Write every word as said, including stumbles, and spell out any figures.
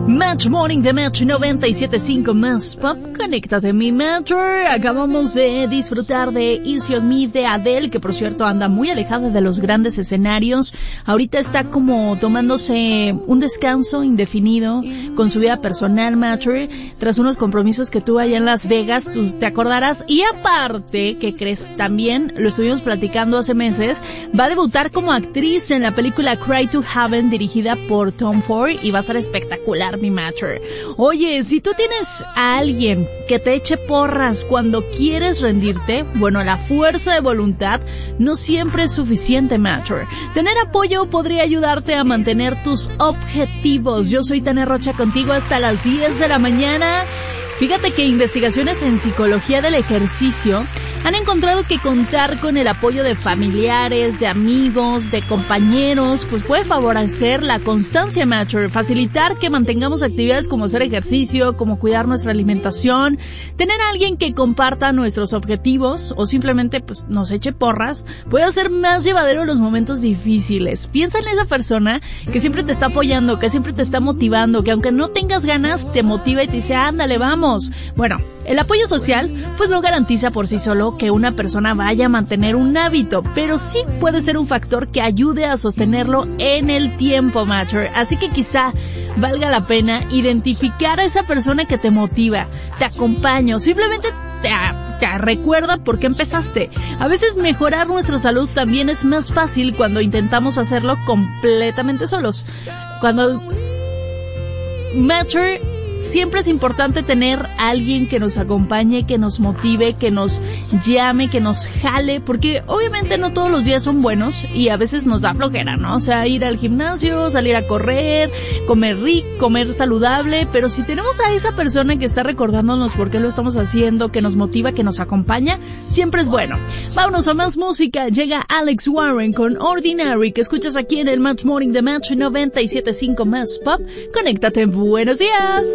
Match Morning de Match noventa y siete punto cinco más Pop. Conéctate mi Matcher. Acabamos de disfrutar de Easy on Me de Adele, que por cierto anda muy alejada de los grandes escenarios. Ahorita está como tomándose un descanso indefinido con su vida personal, Matcher, tras unos compromisos que tuvo allá en Las Vegas, tú te acordarás. Y aparte, ¿qué crees? También lo estuvimos platicando hace meses, va a debutar como actriz en la película Cry to Heaven, dirigida por Tom Ford, y va a estar espectacular, mi Matcher. Oye, si tú tienes a alguien que te eche porras cuando quieres rendirte, bueno, la fuerza de voluntad no siempre es suficiente, Matcher. Tener apoyo podría ayudarte a mantener tus objetivos. Yo soy Tania Rocha, contigo hasta las diez de la mañana. Fíjate que investigaciones en psicología del ejercicio han encontrado que contar con el apoyo de familiares, de amigos, de compañeros, pues puede favorecer la constancia, Matcher, facilitar que mantengamos actividades como hacer ejercicio, como cuidar nuestra alimentación, tener a alguien que comparta nuestros objetivos o simplemente pues nos eche porras, puede hacer más llevadero los momentos difíciles. Piensa en esa persona que siempre te está apoyando, que siempre te está motivando, que aunque no tengas ganas, te motiva y te dice, ándale, vamos. Bueno, el apoyo social pues no garantiza por sí solo que una persona vaya a mantener un hábito, pero sí puede ser un factor que ayude a sostenerlo en el tiempo, Matcher. Así que quizá valga la pena identificar a esa persona que te motiva, te acompaña o simplemente te, te recuerda por qué empezaste. A veces mejorar nuestra salud también es más fácil cuando intentamos hacerlo completamente solos. Cuando Matcher, siempre es importante tener a alguien que nos acompañe, que nos motive, que nos llame, que nos jale, porque obviamente no todos los días son buenos y a veces nos da flojera, ¿no? O sea, ir al gimnasio, salir a correr, comer rico, comer saludable, pero si tenemos a esa persona que está recordándonos por qué lo estamos haciendo, que nos motiva, que nos acompaña, siempre es bueno. Vámonos a más música. Llega Alex Warren con Ordinary, que escuchas aquí en el Match Morning de Match noventa y siete punto cinco más Pop. Conéctate. Buenos días.